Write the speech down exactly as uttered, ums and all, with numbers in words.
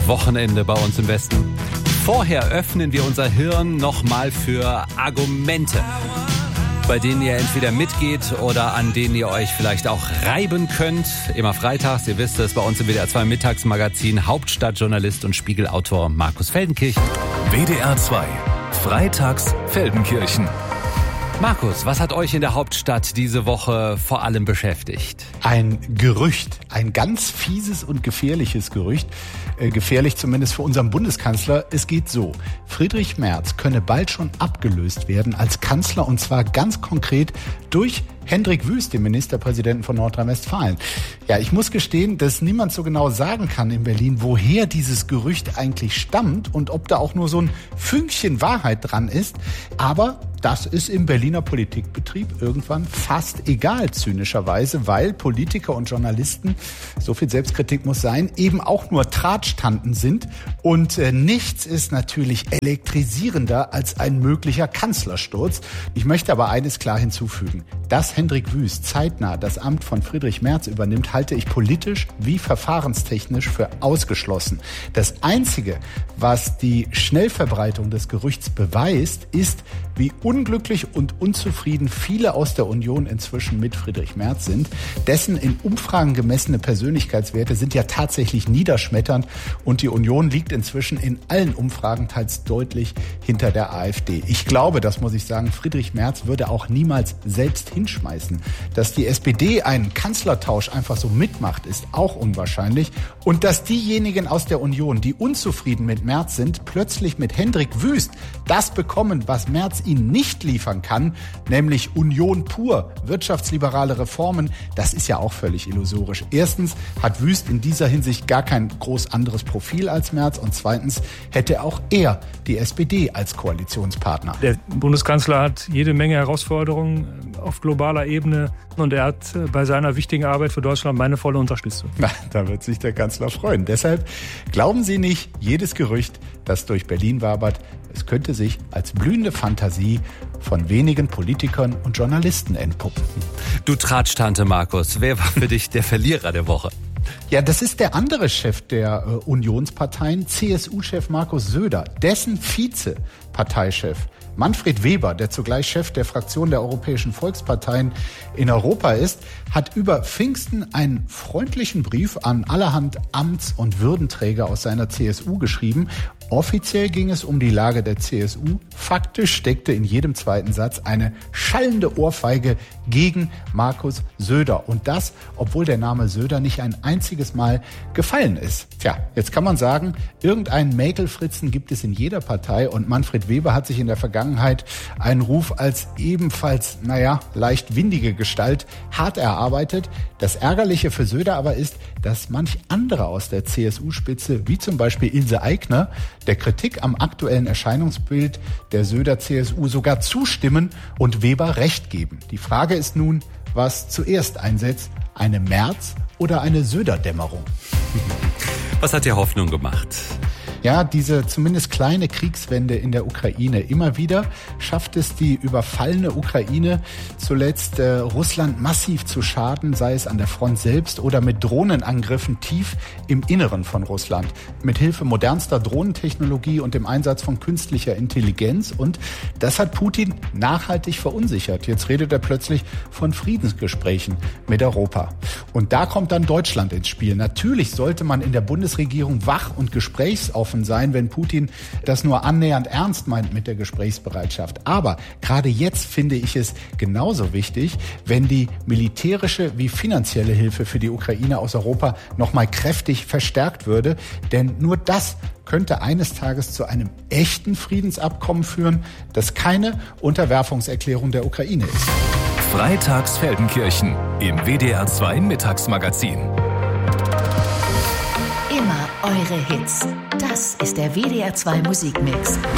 Wochenende bei uns im Westen. Vorher öffnen wir unser Hirn nochmal für Argumente, bei denen ihr entweder mitgeht oder an denen ihr euch vielleicht auch reiben könnt. Immer freitags, ihr wisst es, bei uns im W D R zwei Mittagsmagazin Hauptstadtjournalist und Spiegelautor Markus Feldenkirchen. W D R zwei, freitags Feldenkirchen. Markus, was hat euch in der Hauptstadt diese Woche vor allem beschäftigt? Ein Gerücht, ein ganz fieses und gefährliches Gerücht. Äh, gefährlich zumindest für unseren Bundeskanzler. Es geht so: Friedrich Merz könne bald schon abgelöst werden als Kanzler, und zwar ganz konkret durch Hendrik Wüst, den Ministerpräsidenten von Nordrhein-Westfalen. Ja, ich muss gestehen, dass niemand so genau sagen kann in Berlin, woher dieses Gerücht eigentlich stammt und ob da auch nur so ein Fünkchen Wahrheit dran ist. Aber das ist im Berliner Politikbetrieb irgendwann fast egal, zynischerweise, weil Politiker und Journalisten, so viel Selbstkritik muss sein, eben auch nur Tratschtanten sind. Und äh, nichts ist natürlich elektrisierender als ein möglicher Kanzlersturz. Ich möchte aber eines klar hinzufügen: Dass Hendrik Wüst zeitnah das Amt von Friedrich Merz übernimmt, halte ich politisch wie verfahrenstechnisch für ausgeschlossen. Das Einzige, was die Schnellverbreitung des Gerüchts beweist, ist, wie unglücklich und unzufrieden viele aus der Union inzwischen mit Friedrich Merz sind. Dessen in Umfragen gemessene Persönlichkeitswerte sind ja tatsächlich niederschmetternd, und die Union liegt inzwischen in allen Umfragen teils deutlich hinter der AfD. Ich glaube, das muss ich sagen, Friedrich Merz würde auch niemals selbst hinschmeißen. Dass die S P D einen Kanzlertausch einfach so mitmacht, ist auch unwahrscheinlich. Und dass diejenigen aus der Union, die unzufrieden mit Merz sind, plötzlich mit Hendrik Wüst das bekommen, was Merz ihnen nicht liefern kann, nämlich Union pur, wirtschaftsliberale Reformen, das ist ja auch völlig illusorisch. Erstens hat Wüst in dieser Hinsicht gar kein groß anderes Profil als Merz, und zweitens hätte auch er die S P D als Koalitionspartner. Der Bundeskanzler hat jede Menge Herausforderungen auf globaler Ebene, und er hat bei seiner wichtigen Arbeit für Deutschland meine volle Unterstützung. Na, da wird sich der Kanzler freuen. Deshalb glauben Sie nicht jedes Gerücht, das durch Berlin wabert. Es könnte sich als blühende Fantasie von wenigen Politikern und Journalisten entpuppen. Du Tratsch-Tante, Markus, wer war für dich der Verlierer der Woche? Ja, das ist der andere Chef der äh, Unionsparteien, C S U-Chef Markus Söder. Dessen Vize-Parteichef Manfred Weber, der zugleich Chef der Fraktion der Europäischen Volksparteien in Europa ist, hat über Pfingsten einen freundlichen Brief an allerhand Amts- und Würdenträger aus seiner C S U geschrieben. Offiziell ging es um die Lage der C S U. Faktisch steckte in jedem zweiten Satz eine schallende Ohrfeige gegen Markus Söder. Und das, obwohl der Name Söder nicht ein einziges Mal gefallen ist. Tja, jetzt kann man sagen, irgendeinen Mäkelfritzen gibt es in jeder Partei, und Manfred Weber hat sich in der Vergangenheit einen Ruf als ebenfalls, naja, leicht windige Gestalt hart erarbeitet. Das Ärgerliche für Söder aber ist, dass manch andere aus der C S U-Spitze, wie zum Beispiel Ilse Aigner, der Kritik am aktuellen Erscheinungsbild der Söder-C S U sogar zustimmen und Weber recht geben. Die Frage ist nun, was zuerst einsetzt, eine Merz- oder eine Söder-Dämmerung? Was hat dir Hoffnung gemacht? Ja, diese zumindest kleine Kriegswende in der Ukraine. Immer wieder schafft es die überfallene Ukraine zuletzt äh, Russland massiv zu schaden, sei es an der Front selbst oder mit Drohnenangriffen tief im Inneren von Russland. Mit Hilfe modernster Drohnentechnologie und dem Einsatz von künstlicher Intelligenz. Und das hat Putin nachhaltig verunsichert. Jetzt redet er plötzlich von Friedensgesprächen mit Europa. Und da kommt dann Deutschland ins Spiel. Natürlich sollte man in der Bundesregierung wach und gesprächsaufmerksam sein, wenn Putin das nur annähernd ernst meint mit der Gesprächsbereitschaft. Aber gerade jetzt finde ich es genauso wichtig, wenn die militärische wie finanzielle Hilfe für die Ukraine aus Europa nochmal kräftig verstärkt würde. Denn nur das könnte eines Tages zu einem echten Friedensabkommen führen, das keine Unterwerfungserklärung der Ukraine ist. Freitags Feldenkirchen im W D R zwei Mittagsmagazin. Immer eure Hits. Das ist der W D R zwei Musikmix.